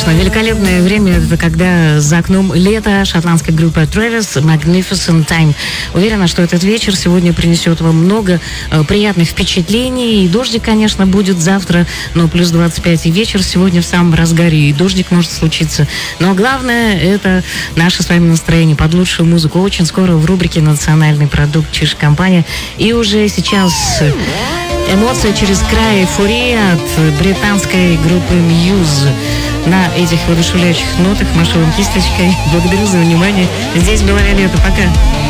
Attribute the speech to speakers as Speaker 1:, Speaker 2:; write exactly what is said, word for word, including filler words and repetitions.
Speaker 1: конечно, великолепное время, это когда за окном лето, шотландская группа Travis, Magnificent Time. Уверена, что этот вечер сегодня принесет вам много э, приятных впечатлений. И дождик, конечно, будет завтра, но плюс двадцать пять, и вечер сегодня в самом разгаре, и дождик может случиться. Но главное, это наше с вами настроение под лучшую музыку. Очень скоро в рубрике «Национальный продукт» Чиж-компания. И уже сейчас... Эмоция через край, эйфория от британской группы Muse. На этих воодушевляющих нотах машу вам кисточкой. Благодарю за внимание. Здесь было лето. Пока.